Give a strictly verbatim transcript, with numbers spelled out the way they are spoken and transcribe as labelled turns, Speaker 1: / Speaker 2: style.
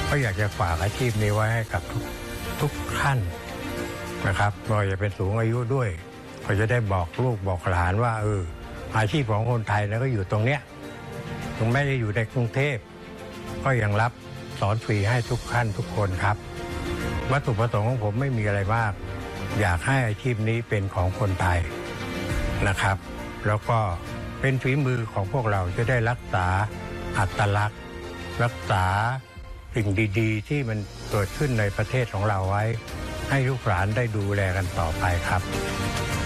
Speaker 1: ก็อยากจะฝากอาชีพนี้ไว้ให้กับทุกทุกท่านนะครับเราจะเป็นสูงอายุด้วยก็จะได้บอกลูกบอกหลานว่าเอออาชีพของคนไทยแล้วก็อยู่ตรงเนี้ยถึงแม้จะอยู่ในกรุงเทพก็ยังรับสอนฟรีให้ทุกท่านทุกคนครับวัตถุประสงค์ของผมไม่มีอะไรมากอยากให้อาชีพนี้เป็นของคนไทยนะครับแล้วก็เป็นฝีมือของพวกเราจะได้รักษาอัตลักษณ์รักษาสิ่งดีๆที่มันเกิดขึ้นในประเทศของเราไว้ให้ลูกหลานได้ดูแลกันต่อไปครับ